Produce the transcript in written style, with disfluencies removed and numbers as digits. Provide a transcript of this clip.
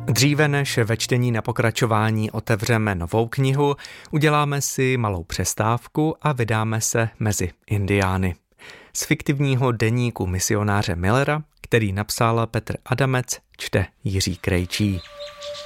Dříve než ve čtení na pokračování otevřeme novou knihu, uděláme si malou přestávku a vydáme se mezi Indiány. Z fiktivního deníku misionáře Millera, který napsal Petr Adamec, čte Jiří Krejčí.